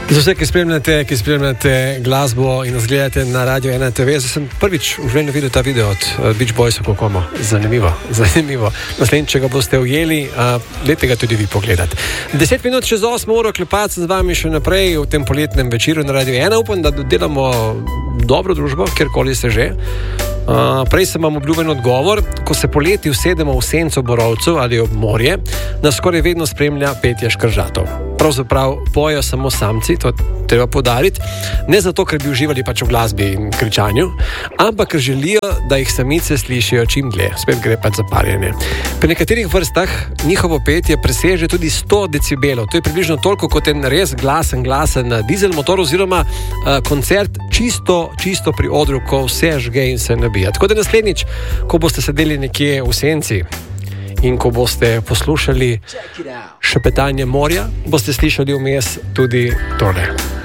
Za vse, ki spremljate glasbo in nas gledate na Radio 1 TV, sem prvič v življenju videl ta video od Beach Boysov, kako zanimivo. Naslednjič, če ga boste ujeli, dajte ga tudi vi pogledati. 10 minut čez 8 uro klepati z vami še naprej v tem poletnem večeru na Radio 1. Upam, da delamo dobro družbo, kjerkoli se že. Prej sem vam obljuben odgovor. Ko se poleti usedemo v senco borovcev ali ob morje, nas skoraj vedno spremlja petje škržatov. Pravzaprav pojejo samo samci, to treba poudariti, ne zato, ker bi uživali pač v glasbi in kričanju, ampak ker želijo, da jih samice slišijo čim dlje. Spet gre pač za parjenje. Pri nekaterih vrstah njihovo petje preseže tudi 100 decibelov. To je približno toliko kot en res glasen dizel motor oziroma koncert čisto pri odru, ko vse žge in se nabija. Tako da naslednjič, ko boste sedeli nekje v senci in ko boste poslušali šepetanje morja, boste slišali vmes tudi tole.